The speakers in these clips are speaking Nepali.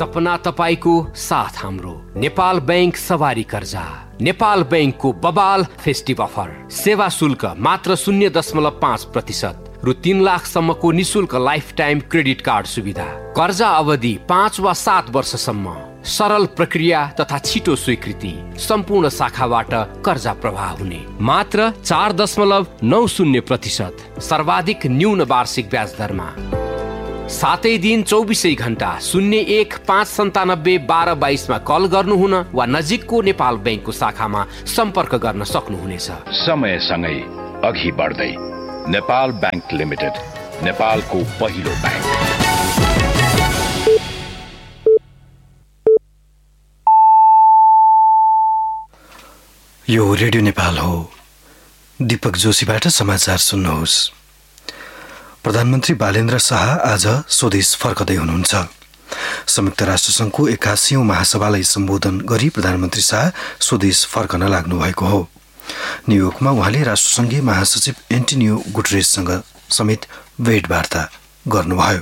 सपना तपाईको साथ हाम्रो। नेपाल बैंक सवारी कर्जा, नेपाल बैंकको बबाल फेस्टिभ अफर। सेवा शुल्क मात्र 0.5% रु 3 लाखसम्मको निशुल्क लाइफ टाइम क्रेडिट कार्ड सुविधा। कर्जा अवधि 5 वा 7 वर्षसम्म। सरल प्रक्रिया तथा छिटो स्वीकृति। सम्पूर्ण शाखाबाट कर्जा प्रवाह हुने। मात्र 4.90% सर्वाधिक न्यून वार्षिक ब्याज दरमा। 7 दिन 24 घण्टा 01-597-1222 मा कल गर्नुहुन वा नजिकको नेपाल बैंकको शाखामा सम्पर्क गर्न सक्नुहुनेछ। समयसँगै अघि बढ्दै नेपाल बैंक लिमिटेड, नेपालको पहिलो बैंक। यो रेडियो नेपाल हो। दीपक जोशीबाट समाचार सुन्नुहोस्। प्रधानमन्त्री बालेन्द्र शाह आज स्वदेश फर्कदै हुनुहुन्छ। संयुक्त राष्ट्रसङ्घको 81औं महासभालाई सम्बोधन गरी प्रधानमन्त्री शाह स्वदेश फर्कन लाग्नु भएको हो। न्युयोर्कमा उहाँले राष्ट्रसङ्घीय महासचिव एन्टोनियो गुटेरेससँग समेत भेटवार्ता गर्नुभयो।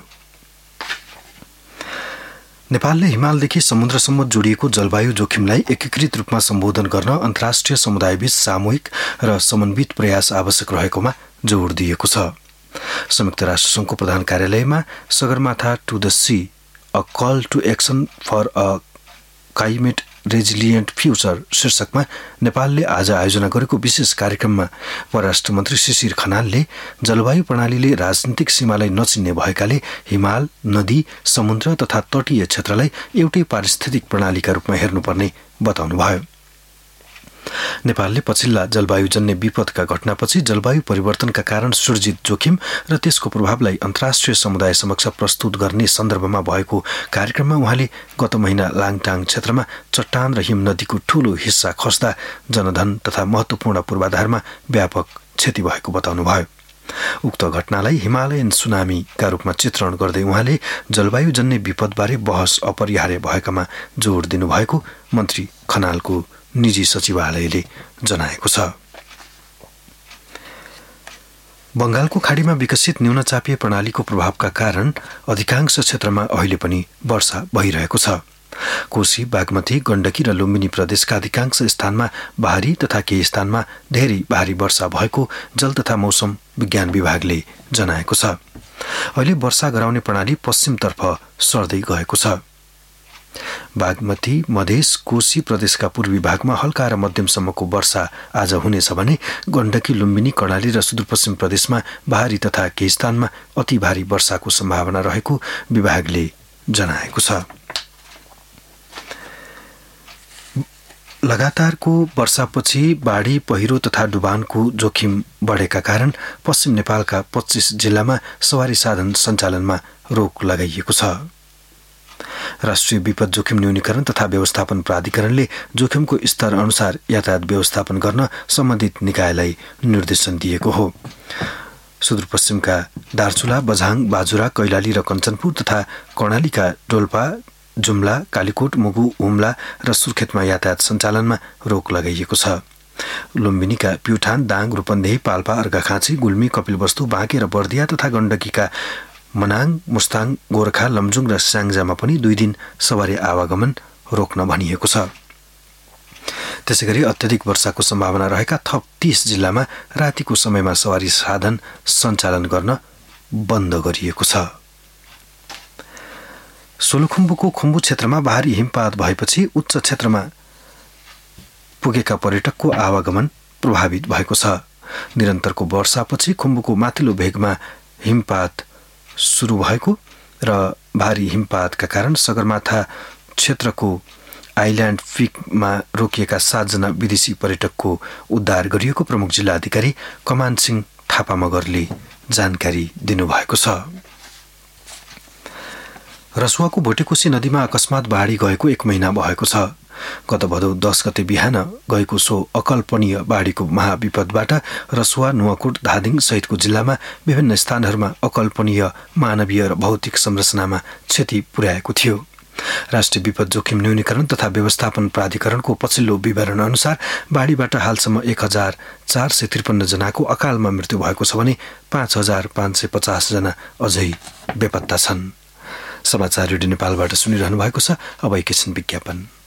नेपालले हिमालदेखि समुद्रसम्म जोडिएको जलवायु जोखिमलाई एकीकृत रूपमा सम्बोधन गर्न अन्तर्राष्ट्रिय समुदायबीच सामूहिक र समन्वित प्रयास आवश्यक रहेकोमा जोड दिएको छ। संयुक्त राष्ट्रसङ्घको प्रधान कार्यालयमा Sagarmatha to the C a call to action for a climate resilient future शीर्षकमा नेपालले आज आयोजना गरेको विशेष कार्यक्रममा परराष्ट्र मन्त्री शिशिर खनालले जलवायु प्रणालीले राजनीतिक सीमालाई नचिन्ने भएकाले हिमाल, नदी, समुद्र तथा तटीय क्षेत्रलाई एउटै पारिस्थितिक प्रणालीका रूपमा हेर्नुपर्ने बताउनुभयो। नेपालले पछिल्ला जलवायुजन्य विपदका घटनापछि जलवायु परिवर्तनका कारण सृजित जोखिम र त्यसको प्रभावलाई अन्तर्राष्ट्रिय समुदाय समक्ष प्रस्तुत गर्ने सन्दर्भमा भएको कार्यक्रममा उहाँले गत महिना लाङटाङ क्षेत्रमा चट्टान र हिम नदीको ठूलो हिस्सा खस्दा जनधन तथा महत्त्वपूर्ण पूर्वाधारमा व्यापक क्षति भएको बताउनुभयो। उक्त घटनालाई हिमालयन सुनामीका रूपमा चित्रण गर्दै उहाँले जलवायुजन्य विपदबारे बहस अपरिहार्य भएकामा जोड दिनुभएको मन्त्री खनालको निजी सचिवालयले जनाएको छ। बंगालको खाडीमा विकसित न्यूनचापीय प्रणालीको प्रभावका कारण अधिकांश क्षेत्रमा अहिले पनि वर्षा भइरहेको छ। कोशी, बागमती, गण्डकी र लुम्बिनी प्रदेशका अधिकांश स्थानमा भारी तथा केही स्थानमा धेरै भारी वर्षा भएको जल तथा मौसम विज्ञान विभागले जनाएको छ। अहिले वर्षा गराउने प्रणाली पश्चिमतर्फ सर्दै गएको छ। बागमती, मधेस, कोशी प्रदेशका पूर्वी भागमा हल्का र मध्यमसम्मको वर्षा आज हुनेछ भने गण्डकी, लुम्बिनी, कर्णाली र सुदूरपश्चिम प्रदेशमा भारी तथा केही स्थानमा अति भारी वर्षाको सम्भावना रहेको विभागले जनाएको छ। लगातारको वर्षापछि बाढी, पहिरो तथा डुबानको जोखिम बढेका कारण पश्चिम नेपालका 25 जिल्लामा सवारी साधन सञ्चालनमा रोक लगाइएको छ। राष्ट्रिय विपद जोखिम न्यूनीकरण तथा व्यवस्थापन प्राधिकरणले जोखिमको स्तर अनुसार यातायात व्यवस्थापन गर्न सम्बन्धित निकायलाई निर्देशन दिएको हो। सुदूरपश्चिमका दार्चुला, बझाङ, बाजुरा, कैलाली र कञ्चनपुर तथा कर्णालीका डोल्पा, जुम्ला, कालीकोट, मुगु, हुम्ला र सुर्खेतमा यातायात सञ्चालनमा रोक लगाइएको छ। लुम्बिनीका प्युठान, दाङ, रूपन्देही, पाल्पा, अर्घाखाँची, गुल्मी, कपिलवस्तु, बाँके र बर्दिया तथा गण्डकीका मनाङ, मुस्ताङ, गोरखा, लमजुङ र स्याङ्जामा पनि 2 दिन सवारी आवागमन रोक्न भनिएको छ। त्यसैगरी अत्यधिक वर्षाको सम्भावना रहेका थप 30 जिल्लामा रातिको समयमा सवारी साधन सञ्चालन गर्न बन्द गरिएको छ। सोलुखुम्बुको खुम्बु क्षेत्रमा भारी हिमपात भएपछि उच्च क्षेत्रमा पुगेका पर्यटकको आवागमन प्रभावित भएको छ। निरन्तरको वर्षापछि खुम्बुको माथिल्लो भेगमा हिमपात सुरु भएको र भारी हिमपातका कारण सगरमाथा क्षेत्रको आइल्यान्ड फिकमा रोकिएका 7 जना विदेशी पर्यटकको उद्धार गरिएको प्रमुख जिल्ला अधिकारी कमान सिंह थापा मगरले जानकारी दिनुभएको छ। रसुवाको भोटेकोशी नदीमा अकस्मात बाढी गएको 1 महिना भएको छ। गत भदौ 10 गते बिहान गएको सो अकल्पनीय बाढीको महाविपदबाट रसुवा, नुवाकोट, धादिङ सहितको जिल्लामा विभिन्न स्थानहरूमा अकल्पनीय मानवीय र भौतिक संरचनामा क्षति पुर्याएको थियो। राष्ट्रिय विपद जोखिम न्यूनीकरण तथा व्यवस्थापन प्राधिकरणको पछिल्लो विवरण अनुसार बाढीबाट हालसम्म 1453 जनाको अकालमा मृत्यु भएको छ भने 5550 जना अझै बेपत्ता छन्। समाचार रेडियो नेपालबाट सुनिरहनु भएको छ। अब एकैछिन विज्ञापन।